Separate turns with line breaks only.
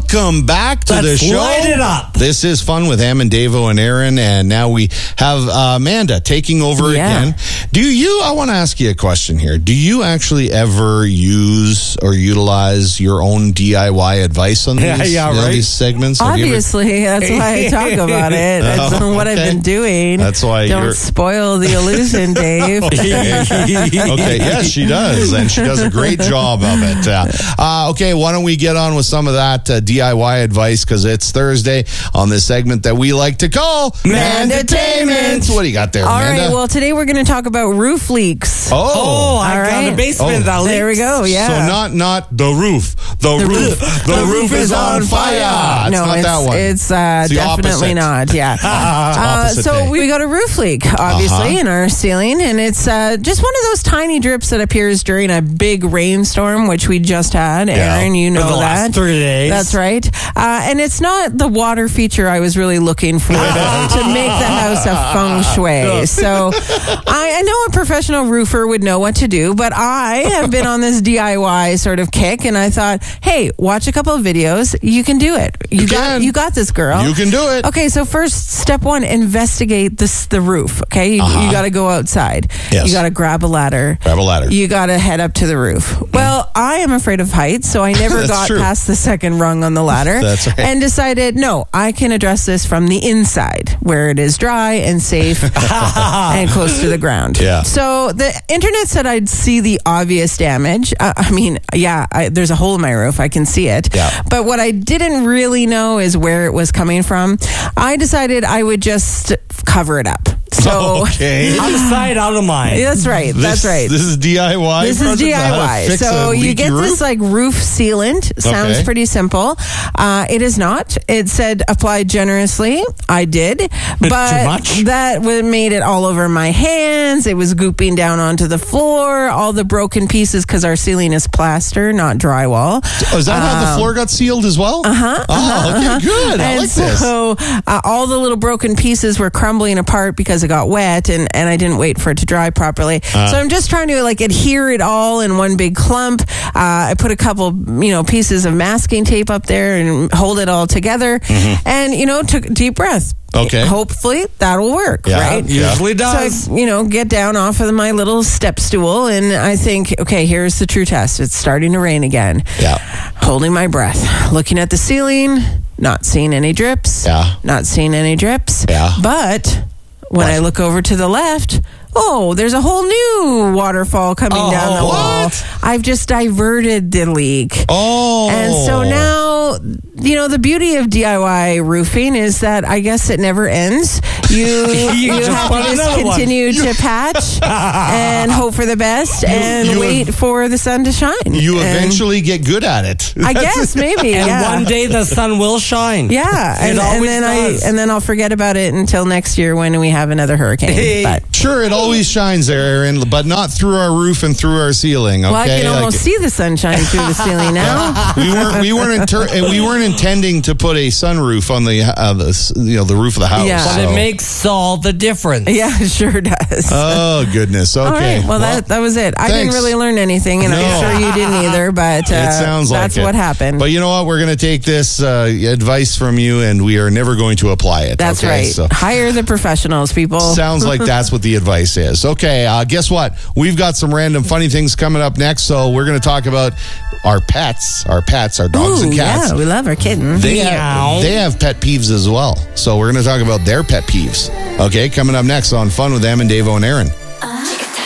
welcome back to the show.
Light it up.
This is Fun with Em and Davo and Aaron, and now we have Amanda taking over again. I want to ask you a question here. Do you actually ever use or utilize your own DIY advice on these, these segments?
Obviously, that's why I talk about it. That's what I've been doing.
That's why
Don't spoil the illusion, Dave.
Okay, yes, she does, and she does a great job of it. Okay, why don't we get on with some of that DIY advice, because it's Thursday on this segment that we like to call Mandatainment. What do you got there,
All
Amanda?
right, well, today we're going to talk about roof leaks.
I got a basement that leaks.
There we go, yeah.
So not the roof. The roof is on fire.
No,
not that one.
It's definitely not, yeah. So we got a roof leak, obviously, in our ceiling, and it's just one of those tiny drips that appears during a big rainstorm, which we just had. Aaron, you know
the
that.
last 3 days.
That's right. And it's not the water feature I was really looking for to make the house a feng shui. So I know a professional roofer would know what to do, but I have been on this DIY sort of kick, and I thought, hey, watch a couple of videos. You can do it. You got this, girl.
You can do it.
Okay, so first, step one, investigate the roof, okay? You got to go outside.
Yes.
You got to grab a ladder. You got to head up to the roof. Well, I am afraid of heights, so I never got past the second rung on the ladder.
That's right.
And decided, no, I can address this from the inside, where it is dry and safe and close to the ground.
Yeah.
So the internet said I'd see the obvious damage. There's a hole in my roof. I can see it.
Yeah.
But what I didn't really know is where it was coming from. I decided I would just cover it up. So
out
of sight, out of mind.
That's right. That's right.
This is DIY.
This is DIY. So you get this like roof sealant. Sounds pretty simple. It is not. It said apply generously. I did, but
too much?
That made it all over my hands. It was gooping down onto the floor. All the broken pieces, because our ceiling is plaster, not drywall.
Oh, is that how the floor got sealed as well? Okay, good. I like this.
So all the little broken pieces were crumbling apart because it got wet, and I didn't wait for it to dry properly. So I'm just trying to like adhere it all in one big clump. I put a couple, pieces of masking tape up there and hold it all together, and took a deep breath.
Okay.
Hopefully that'll work, right?
Usually does.
So I, get down off of my little step stool, and I think, okay, here's the true test. It's starting to rain again.
Yeah.
Holding my breath, looking at the ceiling, not seeing any drips.
Yeah.
Not seeing any drips.
Yeah.
But when I look over to the left, there's a whole new waterfall coming down the wall. I've just diverted the leak. And so now, the beauty of DIY roofing is that I guess it never ends. You have to just continue to patch and hope for the best and wait for the sun to shine.
You eventually get good at it.
I guess maybe.
And one day the sun will shine.
Yeah, and then I'll forget about it until next year when we have another hurricane. But
sure, it always shines there, Aaron, but not through our roof and through our ceiling. Okay?
Well, I can almost see the sunshine through the ceiling now.
we weren't intending to put a sunroof on the roof of the house.
Yeah.
But it makes all the difference.
Yeah, it sure does.
Oh goodness. Okay.
All right. Well, that was it. I didn't really learn anything, and I'm sure you didn't either. But
it sounds like
that's what happened.
But you know what? We're going to take this advice from you, and we are never going to apply it.
That's right. So hire the professionons, people.
Sounds like that's what the advice is. Okay. Guess what? We've got some random funny things coming up next. So we're going to talk about our pets, our dogs and cats.
Yeah, we love our kittens.
They have pet peeves as well. So we're going to talk about their pet peeves. Okay, coming up next on Fun with Em and Davo and Aaron.